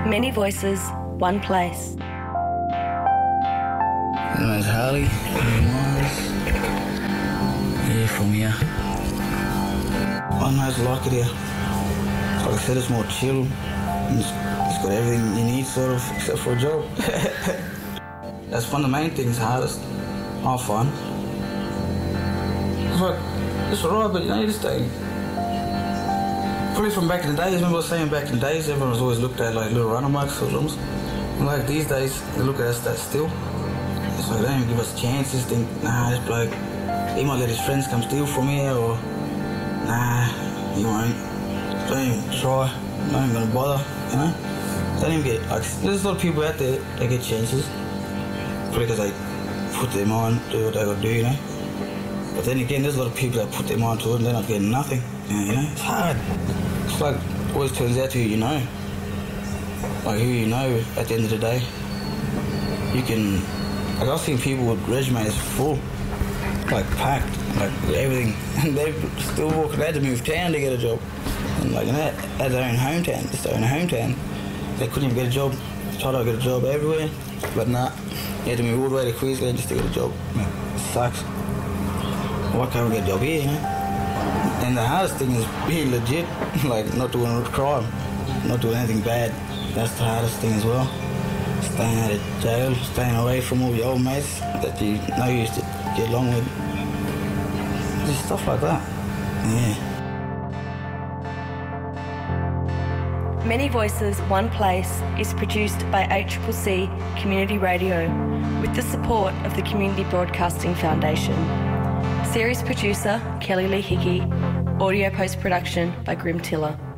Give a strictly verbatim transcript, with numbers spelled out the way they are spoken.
Many voices, one place. My name's Harley. Yeah, from here. I know it's like it here. Like I said, it's more chill. It's, it's got everything you need, sort of, except for a job. That's one of the main things, hardest. Have fun. It's like, it's alright, but you know, you just don't. Probably from back in the days, remember I was saying back in the days, everyone was always looked at like little runner marks or something. And like these days, they look at us that still. It's like they don't even give us chances, think, nah, this bloke, he might let his friends come steal from here, or nah, he won't. Don't even try, not even gonna bother, you know? Don't even get, like, there's a lot of people out there that get chances. Probably because they put their mind, do what they gotta do, you know? But then again, there's a lot of people that put their mind to it and they're not getting nothing, you know? It's hard. It's like, it always turns out to who you know. Like, who you know at the end of the day. You can, like, I've seen people with resumes full, like, packed, like, everything, and they're still walking out to move town to get a job. And, like, in that, at their own hometown, just their own hometown, they couldn't even get a job. Tried to get a job everywhere, but nah, you had to move all the way to Queensland just to get a job. It sucks. Why can't we get a job here, you know? And the hardest thing is being legit, like, not doing a crime, not doing anything bad. That's the hardest thing as well. Staying out of jail, staying away from all your old mates that you know you used to get along with. Just stuff like that. Yeah. Many Voices, One Place is produced by A C C C Community Radio with the support of the Community Broadcasting Foundation. Series producer Kelly Lee Hickey. Audio post-production by Grim Tiller.